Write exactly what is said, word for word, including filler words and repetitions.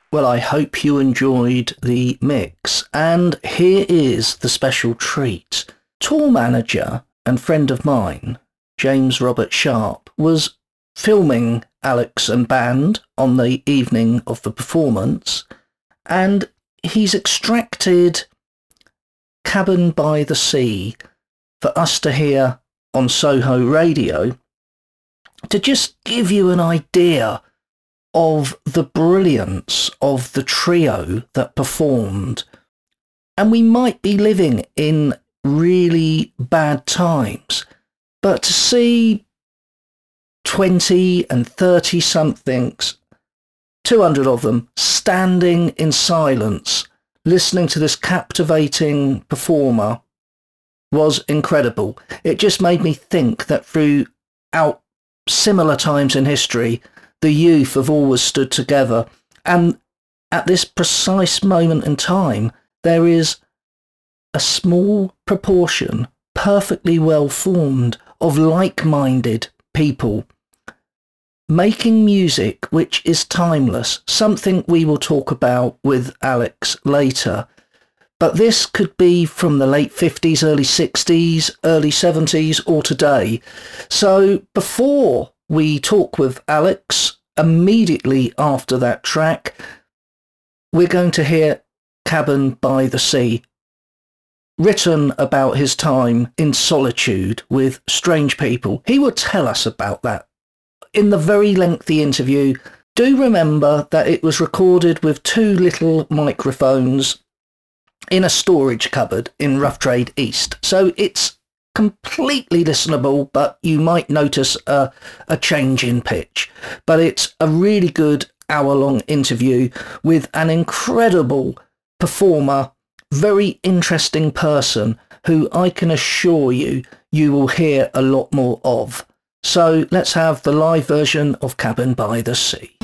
Well, I hope you enjoyed the mix. And here is the special treat. Tour manager and friend of mine, James Robert Sharp, was filming Alex and band on the evening of the performance, and he's extracted Cabin by the Sea for us to hear on Soho Radio to just give you an idea of the brilliance of the trio that performed. And we might be living in really bad times, but to see twenty and thirty somethings, two hundred of them, standing in silence, listening to this captivating performer was incredible. It just made me think that throughout similar times in history, the youth have always stood together. And at this precise moment in time, there is a small proportion, perfectly well formed, of like-minded people making music which is timeless, something we will talk about with Alex later. But this could be from the late fifties, early sixties, early seventies, or today. So before we talk with Alex, immediately after that track, we're going to hear Cabin by the Sea, written about his time in solitude with strange people. He will tell us about that in the very lengthy interview. Do remember that it was recorded with two little microphones in a storage cupboard in Rough Trade East. So it's completely listenable, but you might notice a, a change in pitch. But it's a really good hour-long interview with an incredible performer, very interesting person who I can assure you you will hear a lot more of. So let's have the live version of Cabin by the Sea.